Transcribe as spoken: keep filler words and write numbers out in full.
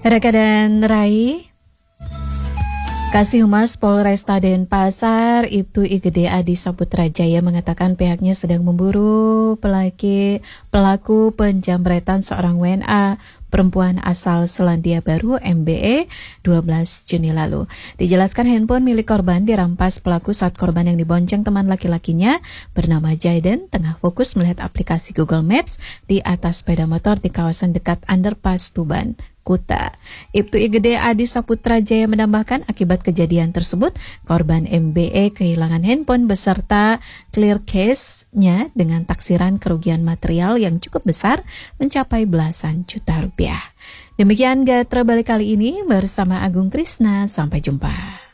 Raka dan Rai, Kasih Humas Polresta Denpasar, Ibtu I G D Adi Saputra Jaya mengatakan pihaknya sedang memburu pelaku, pelaku penjamretan seorang W N A perempuan asal Selandia Baru M B E dua belas Juni lalu. Dijelaskan handphone milik korban dirampas pelaku saat korban yang dibonceng teman laki-lakinya bernama Jaiden tengah fokus melihat aplikasi Google Maps di atas sepeda motor di kawasan dekat underpass Tuban, Kuta. Ibtu I G D Adi Saputra Jaya menambahkan akibat kejadian tersebut, korban M B E kehilangan handphone beserta clear case-nya dengan taksiran kerugian material yang cukup besar mencapai belasan juta rupiah. Demikian Gatra Balik kali ini bersama Agung Krisna. Sampai jumpa.